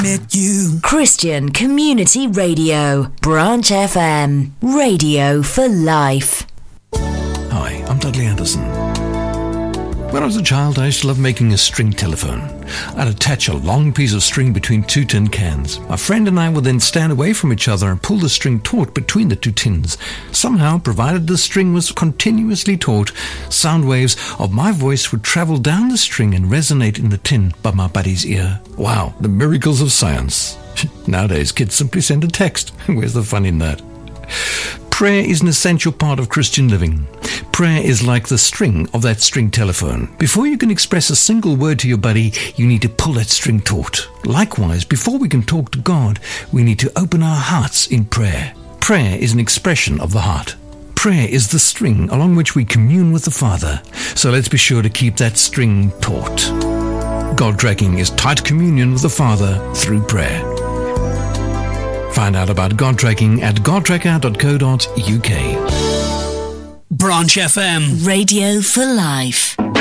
Met you. Christian Community Radio, Branch FM, radio for life. Hi, I'm Dudley Anderson. When I was a child, I used to love making a string telephone. I'd attach a long piece of string between two tin cans. My friend and I would then stand away from each other and pull the string taut between the two tins. Somehow, provided the string was continuously taut, sound waves of my voice would travel down the string and resonate in the tin by my buddy's ear. Wow, the miracles of science. Nowadays, kids simply send a text. Where's the fun in that? Prayer is an essential part of Christian living. Prayer is like the string of that string telephone. Before you can express a single word to your buddy, you need to pull that string taut. Likewise, before we can talk to God, we need to open our hearts in prayer. Prayer is an expression of the heart. Prayer is the string along which we commune with the Father. So let's be sure to keep that string taut. God tracking is tight communion with the Father through prayer. Find out about God tracking at godtracker.co.uk. Branch FM, radio for life.